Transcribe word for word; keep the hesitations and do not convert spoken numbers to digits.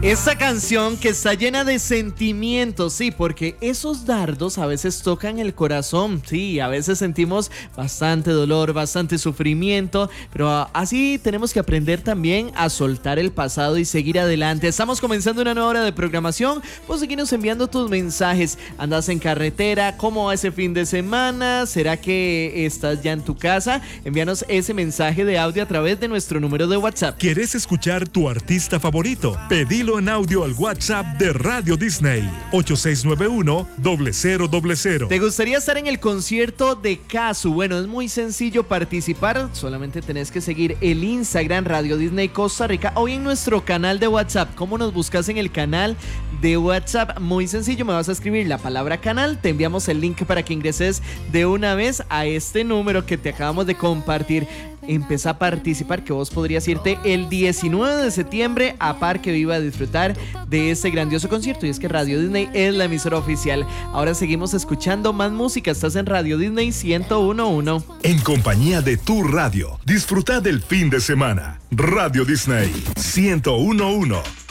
Esta canción que está llena de sentimientos, sí, porque esos dardos a veces tocan el corazón, sí, a veces sentimos bastante dolor, bastante sufrimiento, pero así tenemos que aprender también a soltar el pasado y seguir adelante. Estamos comenzando una nueva hora de programación, pues seguimos enviando tus mensajes. ¿Andas en carretera? ¿Cómo va ese fin de semana? ¿Será que estás ya en tu casa? Envíanos ese mensaje de audio a través de nuestro número de WhatsApp. ¿Quieres escuchar tu artista favorito? Pedilo en audio al WhatsApp de Radio Disney ocho seis nueve uno, cero cero cero cero. ¿Te gustaría estar en el concierto de Casu? Bueno, es muy sencillo participar, solamente tenés que seguir el Instagram Radio Disney Costa Rica o en nuestro canal de WhatsApp. ¿Cómo nos buscas en el canal de WhatsApp? Muy sencillo, me vas a escribir la palabra canal, te enviamos el link para que ingreses de una vez a este número que te acabamos de compartir. Empieza a participar, que vos podrías irte el diecinueve de septiembre a Parque Viva a disfrutar de este grandioso concierto. Y es que Radio Disney es la emisora oficial. Ahora seguimos escuchando más música. Estás en Radio Disney ciento uno punto uno. En compañía de tu radio, disfruta del fin de semana. Radio Disney ciento uno punto uno.